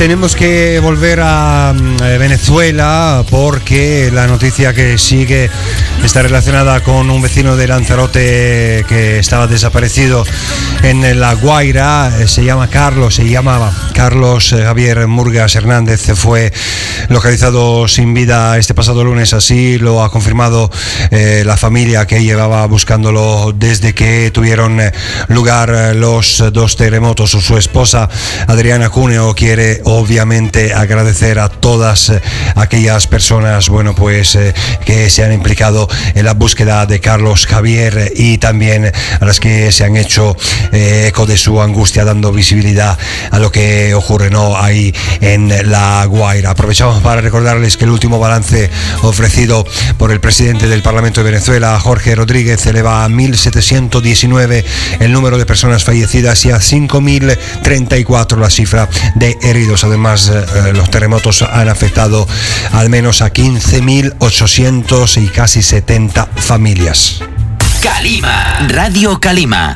tenemos que volver a Venezuela porque la noticia que sigue está relacionada con un vecino de Lanzarote que estaba desaparecido en La Guaira. Se llamaba Carlos Javier Murgas Hernández. Fue localizado sin vida este pasado lunes, así lo ha confirmado la familia, que llevaba buscándolo desde que tuvieron lugar los dos terremotos. Su esposa Adriana Cuneo quiere obviamente agradecer a todas aquellas personas, bueno, pues que se han implicado en la búsqueda de Carlos Javier, y también a las que se han hecho eco de su angustia, dando visibilidad a lo que ocurre, ¿no?, ahí en La Guaira. Aprovechamos para recordarles que el último balance ofrecido por el presidente del Parlamento de Venezuela, Jorge Rodríguez, eleva a 1.719 el número de personas fallecidas y a 5.034 la cifra de heridos. Además, los terremotos han afectado al menos a 15.800 y casi 70 familias. Calima, Radio Calima.